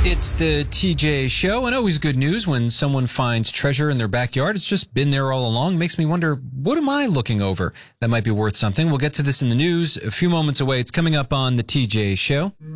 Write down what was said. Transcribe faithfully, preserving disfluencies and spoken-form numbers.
It's the T J Show, and always good news when someone finds treasure in their backyard. It's just been there all along. Makes me wonder, what am I looking over that might be worth something? We'll get to this in the news a few moments away. It's coming up on the T J Show.